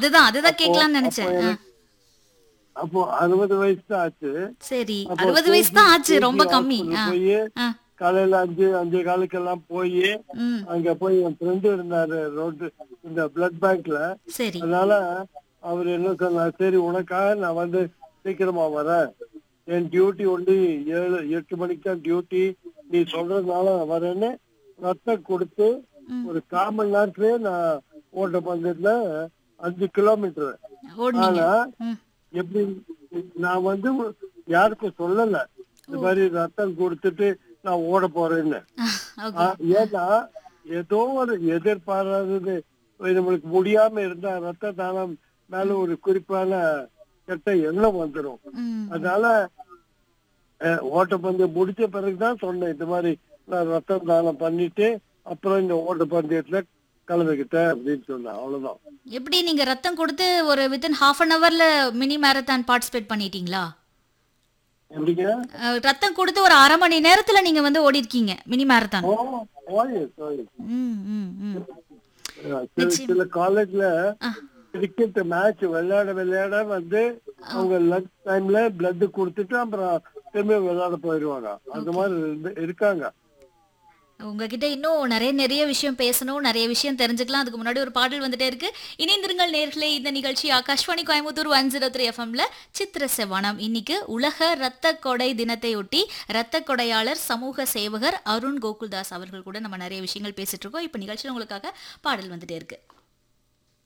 அதுதான் அப்போ கேட்கலாம்னு அப்போ நினைச்சேன். எனக்கு அப்போ 60 வயசு தான் ஆச்சு. சரி. அப்போ 60 வயசு கேஜி தான் ஆச்சு. கேஜி ரொம்ப கம்மி. ஹாஸ்பிட்டல் போய் ஆ. காலையில 5 காலுக்கெல்லாம் போய் ம். அங்க போய் என் ஃப்ரெண்டு இருந்தாரு ரோட்டு இந்த பிளட் பேங்க்ல. சரி. அதனால அவர் என்ன சொன்னார், சரி உனக்காக நான் வந்து சீக்கிரமா வரேன், என் டியூட்டி ஒண்டி 7-8 மணிக்கு தான் டியூட்டி, நீ சொல்றதுனால நான் வரேன்னு ரத்தம் கொடுத்து ம். ஒரு 1/4 மணி நேரத்திலேயே நான் ஓட்ட பந்தயத்துல 5 கிலோமீட்டர். ஓடுனீங்க. ஆனா ம். எப்படி நான் வந்து யாருக்கும் சொல்லல இந்த மாதிரி ரத்தம் கொடுத்துட்டு நான் ஓட போறேன்னு. ஓகே. ஏன்னா ஏதோ ஒரு எதிர்பாராதது நம்மளுக்கு முடியாம இருந்தா ரத்த தானம் மேல ஒரு குறிப்பான கெட்ட எண்ணம் வந்துடும். ம். அதனால ஓட்டப்பந்தயம் முடிச்ச பிறகுதான் சொன்னேன், இந்த மாதிரி நான் ரத்தம் தானம் பண்ணிட்டு அப்புறம் இந்த ஓட்டப்பந்தயத்துல கலந்துக்கிட்டேன் அப்படின்னு சொன்னேன். அவ்வளவுதான். எப்படி நீங்க ரத்தம் கொடுத்து ஒரு வித்தின் ஹாஃப் அன் ஹவர்ல மினி மேரத்தான் பார்ட்டிசிபேட் பண்ணிட்டீங்களா? எப்படிங்க? ரத்தம் கொடுத்து ஒரு 1/2 மணி நேரத்துல நீங்க வந்து ஓடி இருக்கீங்க மினி மேரத்தான். ஓய். ம், ம், ம். சில சில காலேஜ்ல கிரிக்கெட் மேட்ச் விளையாட வந்து அவங்க லஞ்ச் டைம்ல பிளட் கொடுத்துட்டு அப்புறம் திரும்ப விளையாட போயிடுவாங்க. அந்த மாதிரி இருக்காங்க. உங்ககிட்ட இன்னும் நிறைய விஷயம் பேசணும், நிறைய விஷயம் தெரிஞ்சுக்கலாம். அதுக்கு முன்னாடி ஒரு பாடல் வந்துட்டே இருக்கு. இணைந்திருங்கள் நேர்களே. இந்த நிகழ்ச்சி ஆகாஷ்வாணி கோயம்புத்தூர் 103 எஃப்எம்ல சித்திர செவ்வானம். இன்னைக்கு உலக இரத்த கொடை தினத்தையொட்டி இரத்த கொடையாளர் சமூக சேவகர் அருண் கோகுல்தாஸ் அவர்கள் கூட நம்ம நிறைய விஷயங்கள் பேசிட்டு இருக்கோம். இப்ப நிகழ்ச்சியில் உங்களுக்காக பாடல் வந்துட்டே இருக்கு.